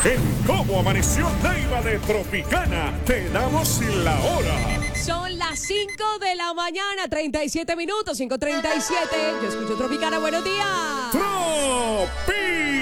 En Cómo Amaneció Neiva de Tropicana, te damos la hora. Son las 5 de la mañana, 37 minutos, 5:37. Yo escucho Tropicana, buenos días. Tropicana.